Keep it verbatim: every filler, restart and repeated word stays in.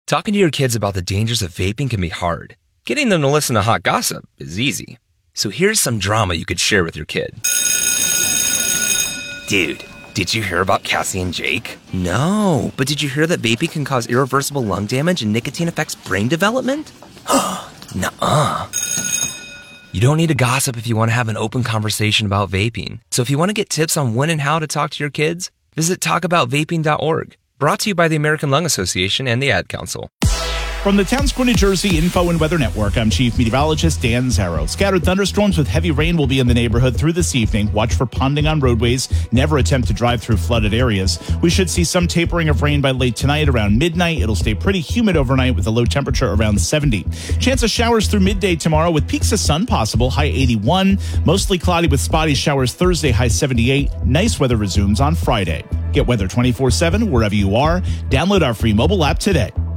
Talking to your kids about the dangers of vaping can be hard. Getting them to listen to hot gossip is easy. So here's some drama you could share with your kid. Dude, did you hear about Cassie and Jake? No, but did you hear that vaping can cause irreversible lung damage and nicotine affects brain development? Nuh-uh. You don't need to gossip if you want to have an open conversation about vaping. So if you want to get tips on when and how to talk to your kids, visit talk about vaping dot org. Brought to you by the American Lung Association and the Ad Council. From the Town Square, New Jersey Info and Weather Network, I'm Chief Meteorologist Dan Zarrow. Scattered thunderstorms with heavy rain will be in the neighborhood through this evening. Watch for ponding on roadways. Never attempt to drive through flooded areas. We should see some tapering of rain by late tonight around midnight. It'll stay pretty humid overnight with a low temperature around seventy. Chance of showers through midday tomorrow with peaks of sun possible, high eighty-one. Mostly cloudy with spotty showers Thursday, high seventy-eight. Nice weather resumes on Friday. Get weather twenty-four seven wherever you are. Download our free mobile app today.